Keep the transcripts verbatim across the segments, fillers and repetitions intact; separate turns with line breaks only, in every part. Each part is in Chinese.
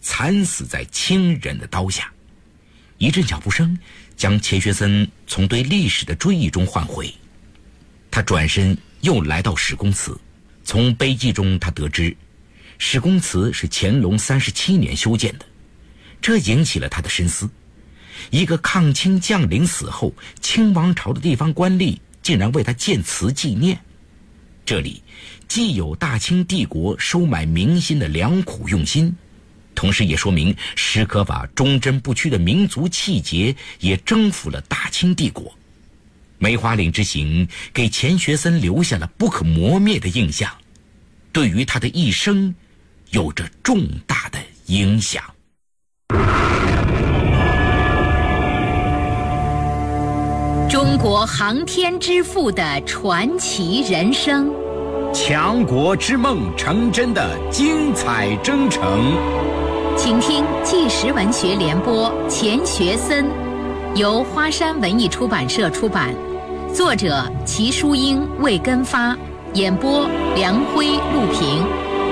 惨死在亲人的刀下。一阵脚步声将钱学森从对历史的追忆中唤回。他转身又来到史公祠，从碑记中他得知，史公祠是乾隆三十七年修建的，这引起了他的深思。一个抗清将领死后，清王朝的地方官吏竟然为他建祠纪念，这里既有大清帝国收买民心的良苦用心，同时也说明史可法忠贞不屈的民族气节也征服了大清帝国。梅花岭之行给钱学森留下了不可磨灭的印象，对于他的一生有着重大的影响。
中国航天之父的传奇人生，
强国之梦成真的精彩征程。
请听纪实文学联播《钱学森》，由花山文艺出版社出版，作者齐淑英、魏根发，演播梁辉、陆平。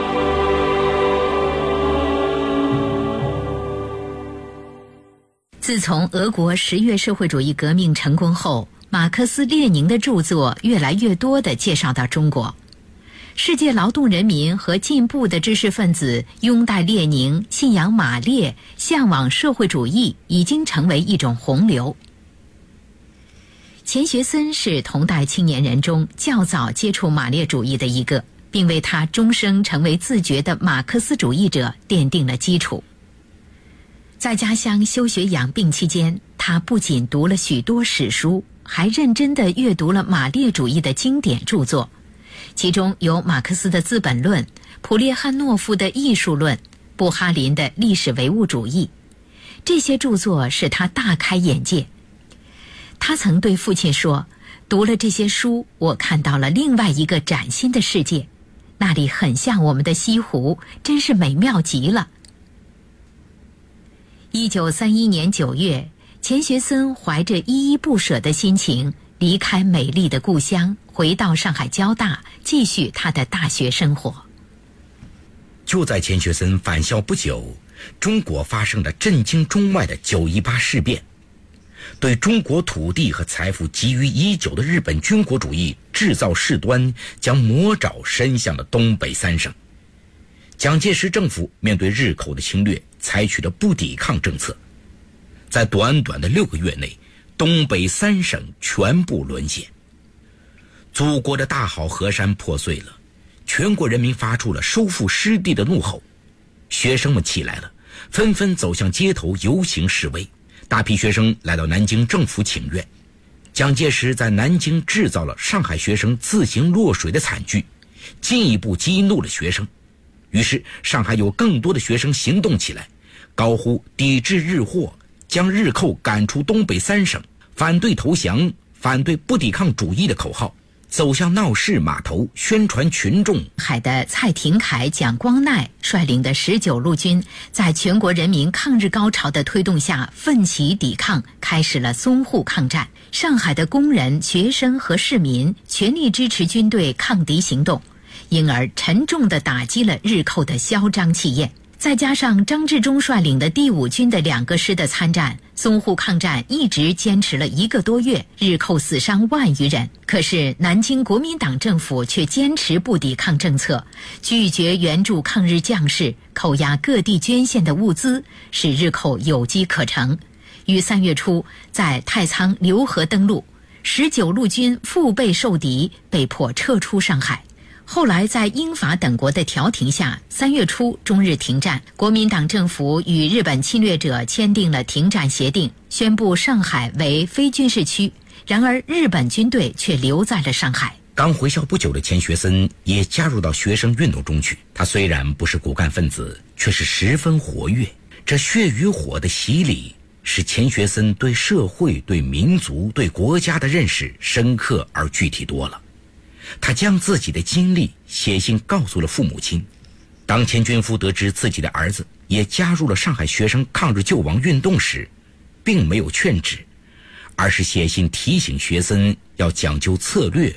自从俄国十月社会主义革命成功后，马克思列宁的著作越来越多地介绍到中国。世界劳动人民和进步的知识分子拥戴列宁、信仰马列、向往社会主义，已经成为一种洪流。钱学森是同代青年人中较早接触马列主义的一个，并为他终生成为自觉的马克思主义者奠定了基础。在家乡休学养病期间，他不仅读了许多史书，还认真地阅读了马列主义的经典著作，其中有马克思的《资本论》、普列汉诺夫的《艺术论》、布哈林的《历史唯物主义》。这些著作使他大开眼界。他曾对父亲说，读了这些书，我看到了另外一个崭新的世界，那里很像我们的西湖，真是美妙极了。一九三一年九月，钱学森怀着依依不舍的心情离开美丽的故乡，回到上海交大，继续他的大学生活。
就在钱学森返校不久，中国发生了震惊中外的九一八事变。对中国土地和财富觊觎已久的日本军国主义制造事端，将魔爪伸向了东北三省。蒋介石政府面对日寇的侵略，采取了不抵抗政策。在短短的六个月内，东北三省全部沦陷。祖国的大好河山破碎了，全国人民发出了收复失地的怒吼。学生们起来了，纷纷走向街头游行示威。大批学生来到南京政府请愿。蒋介石在南京制造了上海学生自行落水的惨剧，进一步激怒了学生。于是上海有更多的学生行动起来，高呼抵制日货，将日寇赶出东北三省，反对投降，反对不抵抗主义的口号，走向闹市码头宣传群众。
海的蔡廷锴、蒋光鼐率领的十九路军在全国人民抗日高潮的推动下奋起抵抗，开始了淞沪抗战。上海的工人、学生和市民全力支持军队抗敌行动，因而沉重地打击了日寇的嚣张气焰。再加上张治中率领的第五军的两个师的参战，淞沪抗战一直坚持了一个多月，日寇死伤万余人。可是南京国民党政府却坚持不抵抗政策，拒绝援助抗日将士，扣押各地捐献的物资，使日寇有机可乘。于三月初在太仓浏河登陆，十九路军腹背受敌，被迫撤出上海。后来在英法等国的调停下，三月初中日停战，国民党政府与日本侵略者签订了停战协定，宣布上海为非军事区。然而日本军队却留在了上海。
刚回校不久的钱学森也加入到学生运动中去。他虽然不是骨干分子，却是十分活跃。这血与火的洗礼使钱学森对社会、对民族、对国家的认识深刻而具体多了。他将自己的经历写信告诉了父母亲。当钱军夫得知自己的儿子也加入了上海学生抗日救亡运动时，并没有劝止，而是写信提醒学森要讲究策略，